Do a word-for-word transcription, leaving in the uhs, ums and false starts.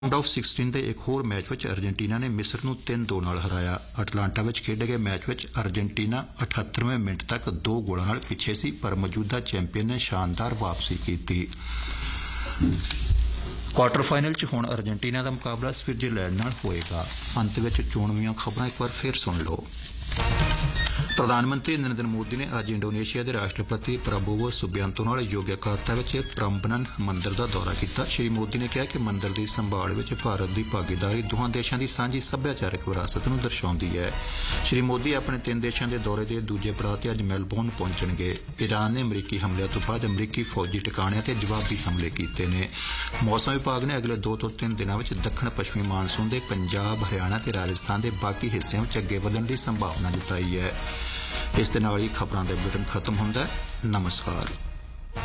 Round of sixteen के एक होर मैच में अर्जेंटीना ने मिस्र नूं तीन दो नाल हराया। अटलांटा में खेडे गए मैच में अर्जेंटीना अठहत्तरवें मिनट तक दो गोलों नाल पिछे सी, पर मौजूदा चैंपीयन ने शानदार वापसी की। क्वार्टर फाइनल च हुण अर्जेंटीना का मुकाबला स्विट्जरलैंड नाल होएगा। अंत में चोणवीआं खबरां एक बार फिर सुन लो। प्रधानमंत्री नरेंद्र मोदी ने अज इंडोनेशिया के राष्ट्रपति प्रबोवो सुबियांतो नाल योग्यकार्ता विच प्रंबनन मंदिर का दौरा किया। श्री मोदी ने कहा कि मंदिर की संभाल विच भारत की भागीदारी दोहां देशां की सांझी सभ्याचारक विरासत नूं दर्शाउंदी है। श्री मोदी अपने तीन देशां के दौरे के दूजे पड़ाव ते अज मेलबोर्न पहुंचणगे। ईरान ने अमरीकी हमलिਆਂ तो बाद अमरीकी फौजी ठिकाणिਆਂ ते जवाबी हमले किए ने। मौसम विभाग ने अगले दो तो तीन दिनों में दक्षिण पश्चिमी मानसून के पंजाब, हरियाणा ते राजस्थान के बाकी हिस्सों में अगे वधण की संभावना जताई है। इस दे नाल ही खबरां दा बुलेटिन खत्म हुंदा है। नमस्कार।